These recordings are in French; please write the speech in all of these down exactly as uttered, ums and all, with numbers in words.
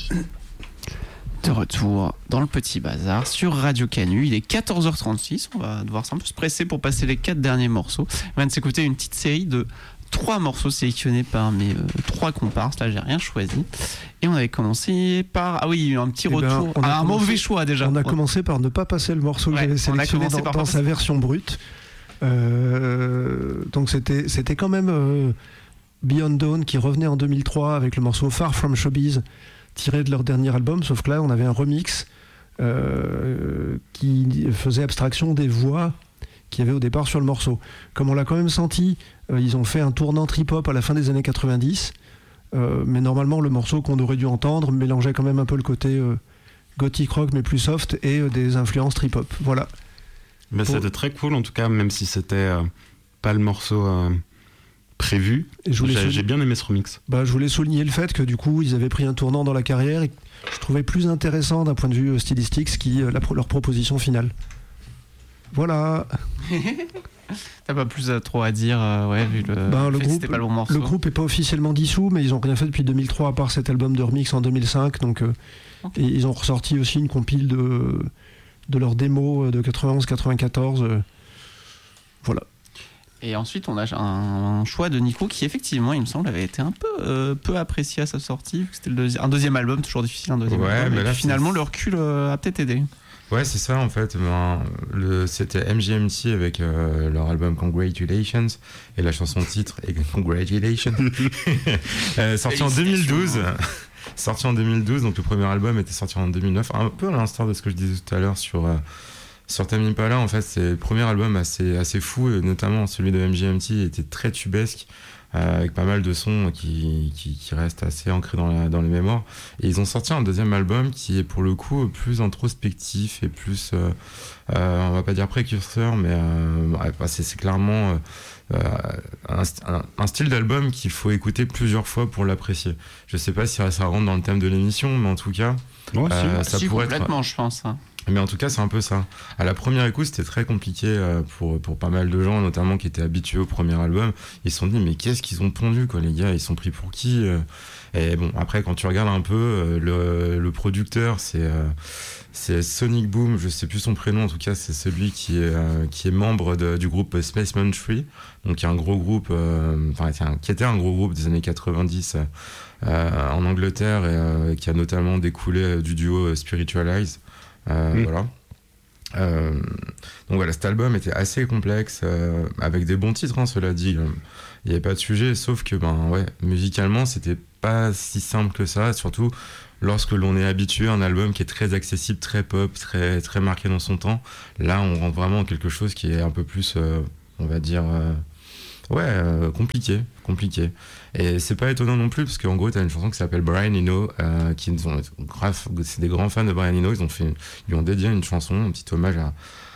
De retour dans le Petit Bazar sur Radio Canu. Il est quatorze heures trente-six. On va devoir un peu se presser pour passer les quatre derniers morceaux. On vient de s'écouter une petite série de trois morceaux sélectionnés par mes euh, trois comparses. Là, j'ai rien choisi. Et on avait commencé par. Ah oui, un petit Eh ben, retour. on a Ah, un commencé- mauvais choix déjà. On a Ouais. commencé par ne pas passer le morceau que Ouais, j'avais on a sélectionné commencé dans, par dans pas sa passer- version brute. Euh, donc c'était, c'était quand même euh, Beyond Dawn qui revenait en deux mille trois avec le morceau Far From Showbiz tiré de leur dernier album, sauf que là on avait un remix euh, qui faisait abstraction des voix qu'il y avait au départ sur le morceau. Comme on l'a quand même senti, euh, ils ont fait un tournant trip-hop à la fin des années quatre-vingt-dix, euh, mais normalement le morceau qu'on aurait dû entendre mélangeait quand même un peu le côté euh, gothic rock mais plus soft et euh, des influences trip-hop. Voilà. Mais Pour- c'était très cool en tout cas, même si c'était euh, pas le morceau euh, prévu. Et je voulais J'ai, souligner- j'ai bien aimé ce remix. Bah, je voulais souligner le fait que du coup ils avaient pris un tournant dans la carrière et que je trouvais plus intéressant d'un point de vue euh, stylistique ce qui, euh, la, pro- leur proposition finale. Voilà. T'as pas plus à- trop à dire, euh, ouais, vu le. Ben, le fait que groupe- c'était pas le bon morceau. Le groupe est pas officiellement dissous, mais ils ont rien fait depuis deux mille trois à part cet album de remix en deux mille cinq. Donc, euh, Ok. et ils ont ressorti aussi une compile de, de leurs démos de quatre-vingt-onze quatre-vingt-quatorze. euh, voilà. Et ensuite, on a un, un choix de Nico qui, effectivement, il me semble, avait été un peu, euh, peu apprécié à sa sortie, vu que c'était le deuxi- un deuxième album, toujours difficile, un deuxième Ouais, album. mais Et là, puis, finalement, c'est- le recul euh, a peut-être aidé. Ouais, c'est ça en fait. Ben, le, c'était M G M T avec euh, leur album Congratulations et la chanson titre est Congratulations. euh, sorti en deux mille douze. sorti en deux mille douze, donc le premier album était sorti en deux mille neuf. Un peu à l'instar de ce que je disais tout à l'heure sur euh, sur Tame Impala. En fait, c'est le premier album assez assez fou, et notamment celui de M G M T était très tubesque. Euh, avec pas mal de sons qui, qui, qui restent assez ancrés dans, la, dans les mémoires. Et ils ont sorti un deuxième album qui est pour le coup plus introspectif et plus, euh, euh, on va pas dire précurseur, mais euh, ouais, c'est, c'est clairement euh, un, un, un style d'album qu'il faut écouter plusieurs fois pour l'apprécier. Je sais pas si ça, ça rentre dans le thème de l'émission, mais en tout cas, Ouais, euh, Si, ça pourrait être... complètement, je pense. hein. Mais en tout cas, c'est un peu ça. À la première écoute, c'était très compliqué euh, pour, pour pas mal de gens, notamment qui étaient habitués au premier album. Ils se sont dit, mais qu'est-ce qu'ils ont pondu, quoi, les gars? Ils sont pris pour qui? euh Et bon, après, quand tu regardes un peu, euh, le, le producteur, c'est, euh, c'est Sonic Boom, je sais plus son prénom, en tout cas, c'est celui qui est, euh, qui est membre de, du groupe Spaceman Tree, donc qui est un gros groupe, euh, enfin, qui, qui était un gros groupe des années quatre-vingt-dix euh, en Angleterre, et euh, qui a notamment découlé du duo Spiritualize. Euh, Mm. Voilà. Euh, donc voilà, cet album était assez complexe, euh, avec des bons titres, hein, cela dit. Il n'y avait pas de sujet, sauf que ben ouais, musicalement, c'était pas si simple que ça, surtout lorsque l'on est habitué à un album qui est très accessible, très pop, très très marqué dans son temps. Là, on rentre vraiment dans quelque chose qui est un peu plus, euh, on va dire, euh, ouais, euh, compliqué, compliqué. Et c'est pas étonnant non plus, parce qu'en gros, t'as une chanson qui s'appelle Brian Eno, euh, qui sont grave, c'est des grands fans de Brian Eno. Ils ont fait, une, ils lui ont dédié une chanson, un petit hommage à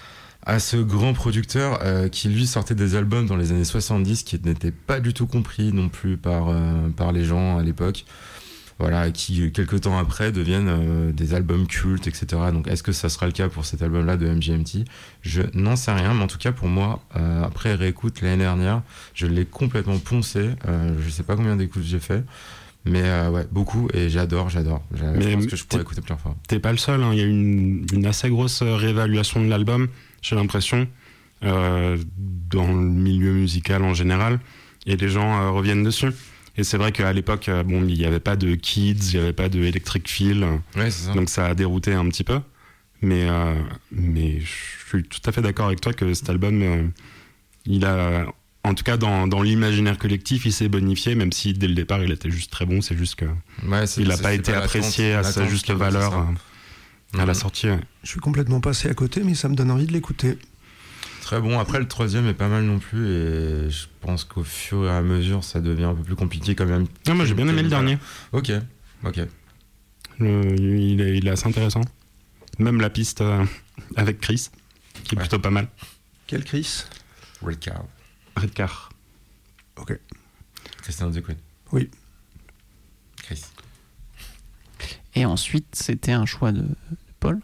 à ce grand producteur euh, qui lui sortait des albums dans les années soixante-dix qui n'étaient pas du tout compris non plus par euh, par les gens à l'époque. Voilà, qui quelques temps après deviennent euh, des albums cultes, et cetera. Donc, est-ce que ça sera le cas pour cet album-là de M G M T? Je n'en sais rien, mais en tout cas pour moi, euh, après réécoute l'année dernière, je l'ai complètement poncé. Euh, je sais pas combien d'écoutes j'ai fait, mais euh, ouais, beaucoup, et j'adore, j'adore. Je Mais pense que je pourrais t'es- écouter plusieurs fois. T'es pas le seul, hein. Il y a une, une assez grosse réévaluation de l'album, j'ai l'impression, euh, dans le milieu musical en général, et les gens euh, reviennent dessus. Et c'est vrai qu'à l'époque, euh, bon, il n'y avait pas de Kids, il n'y avait pas de Electric Feel, Ouais, c'est ça. donc ça a dérouté un petit peu. Mais, euh, mais je suis tout à fait d'accord avec toi que cet album, euh, il a, en tout cas dans, dans l'imaginaire collectif, il s'est bonifié, même si dès le départ il était juste très bon. C'est juste que Ouais, c'est- il n'a c'est- pas c'est été l'attente- apprécié à sa l'attente juste qui a dit valeur ça. euh, à la Mhm. sortie. Ouais. Je suis complètement passé à côté, mais ça me donne envie de l'écouter. Très bon. Après, le troisième est pas mal non plus, et je pense qu'au fur et à mesure, ça devient un peu plus compliqué quand même. Non, moi j'ai bien aimé le dernier. Ok, ok. Le- il, est, il est assez intéressant. Même la piste euh, avec Chris, qui est Ouais. plutôt pas mal. Quel Chris? Red Cow. Redcar. Ok. Christian Duquet. Oui. Chris. Et ensuite, c'était un choix de, de Paul.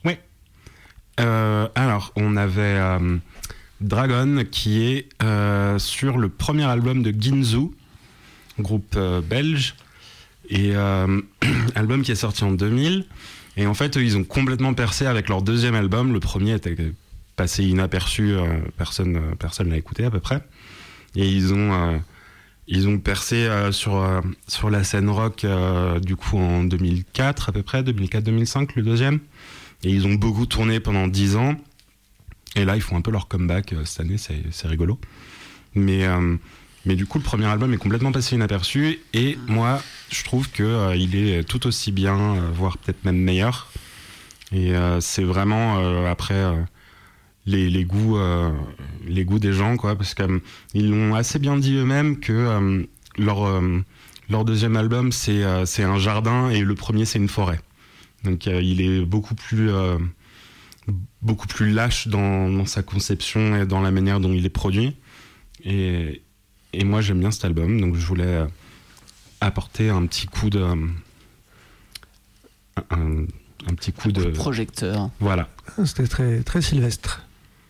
Euh, alors, on avait euh, Dragon qui est euh, sur le premier album de Ginzu, groupe euh, belge. Et euh, album qui est sorti en deux mille. Et en fait, eux, ils ont complètement percé avec leur deuxième album. Le premier était passé inaperçu, euh, personne euh, personne l'a écouté à peu près. Et ils ont euh, ils ont percé euh, sur euh, sur la scène rock euh, du coup en deux mille quatre à peu près, deux mille quatre deux mille cinq le deuxième. Et ils ont beaucoup tourné pendant dix ans. Et là, ils font un peu leur comeback euh, cette année, c'est c'est rigolo. Mais euh, mais du coup, le premier album est complètement passé inaperçu. Et moi, je trouve que euh, il est tout aussi bien, euh, voire peut-être même meilleur. Et euh, c'est vraiment euh, après euh, les, les goûts, euh, les goûts des gens, quoi, parce qu'ils euh, l'ont assez bien dit eux-mêmes que euh, leur euh, leur deuxième album c'est euh, c'est un jardin et le premier c'est une forêt. Donc euh, il est beaucoup plus euh, beaucoup plus lâche dans, dans sa conception et dans la manière dont il est produit. Et et moi j'aime bien cet album, donc je voulais euh, apporter un petit coup de un, un, un petit coup, coup de, de projecteur. Voilà. C'était très, très Sylvestre.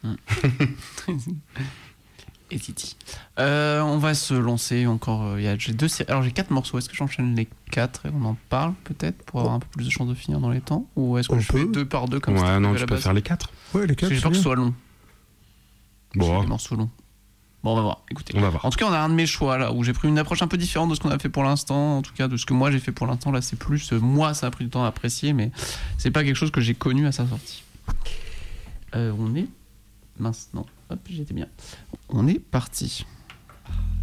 Et Titi. Euh, on va se lancer encore. Euh, y a, j'ai deux, alors j'ai quatre morceaux. Est-ce que j'enchaîne les quatre et on en parle peut-être pour avoir un peu plus de chance de finir dans les temps, ou est-ce que On je peut. fais deux par deux comme Ouais, ça non, tu peux faire les quatre. Ouais, les Parce quatre. que j'ai peur que ce soit long. Bon, J'ai des morceaux longs. Bon, on va voir. Écoutez. on va voir. En tout cas, on a un de mes choix là où j'ai pris une approche un peu différente de ce qu'on a fait pour l'instant. En tout cas, de ce que moi j'ai fait pour l'instant. Là, c'est plus euh, moi, ça a pris du temps à apprécier, mais c'est pas quelque chose que j'ai connu à sa sortie. Euh, on est mince, non. Hop, j'étais bien. On est parti.